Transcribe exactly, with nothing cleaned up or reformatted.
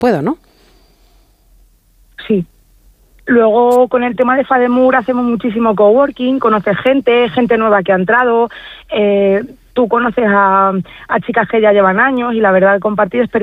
puedo, ¿no? Sí. Luego, con el tema de Fademur, hacemos muchísimo coworking, conoces gente, gente nueva que ha entrado, eh, tú conoces a, a chicas que ya llevan años y la verdad, compartir experiencias